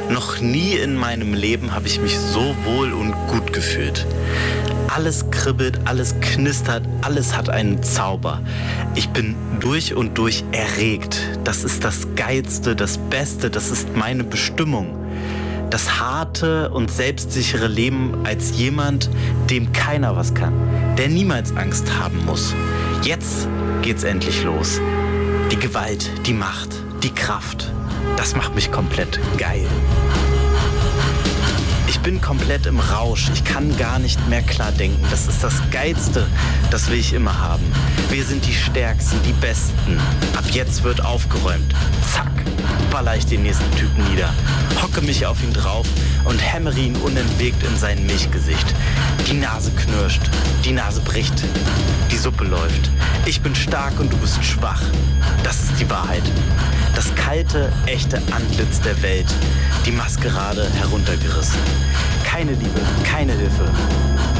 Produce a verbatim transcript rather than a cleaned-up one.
Noch nie in meinem Leben habe ich mich so wohl und gut gefühlt. Alles kribbelt, alles knistert, alles hat einen Zauber. Ich bin durch und durch erregt. Das ist das Geilste, das Beste, das ist meine Bestimmung. Das harte und selbstsichere Leben als jemand, dem keiner was kann, der niemals Angst haben muss. Jetzt geht's endlich los. Die Gewalt, die Macht, die Kraft, das macht mich komplett geil. Ich bin komplett im Rausch, ich kann gar nicht mehr klar denken. Das ist das Geilste, das will ich immer haben. Wir sind die Stärksten, die Besten. Ab jetzt wird aufgeräumt. Zack, baller ich den nächsten Typen nieder. Hocke mich auf ihn drauf und hämmere ihn unentwegt in sein Milchgesicht. Die Nase knirscht, die Nase bricht, die Suppe läuft. Ich bin stark und du bist schwach. Das ist die Wahrheit. Das kalte, echte Antlitz der Welt. Die Maskerade heruntergerissen. Keine Liebe, keine Hilfe,